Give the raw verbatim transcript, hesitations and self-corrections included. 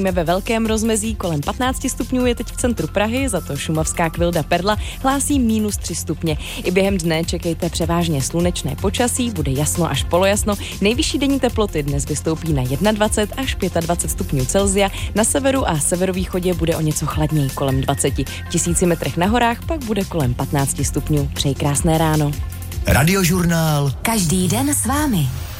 Ve velkém rozmezí kolem patnáct stupňů je teď v centru Prahy, za to šumavská Kvilda Perla hlásí minus tři stupně. I během dne čekejte převážně slunečné počasí, bude jasno až polojasno. Nejvyšší denní teploty dnes vystoupí na dvacet jedna až dvacet pět stupňů Celsia, na severu a severovýchodě bude o něco chladněji kolem dvacet. V tisíci metrech na horách pak bude kolem patnáct stupňů. Přeji krásné ráno. Radiožurnál. Každý den s vámi.